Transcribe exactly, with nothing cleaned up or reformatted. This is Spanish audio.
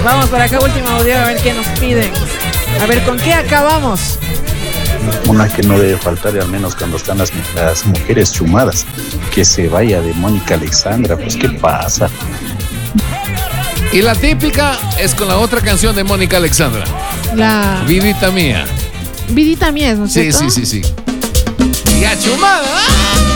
Vamos por acá, último audio, a ver qué nos piden. A ver, ¿con qué acabamos? Una que no debe faltar, y al menos cuando están las, las mujeres chumadas, que se vaya de Mónica Alexandra. Pues, ¿qué pasa? Y la típica es con la otra canción de Mónica Alexandra. La Vidita mía. Vidita mía, ¿no es Sí, cierto? sí, sí, sí. Y a chumada. ¡Ah!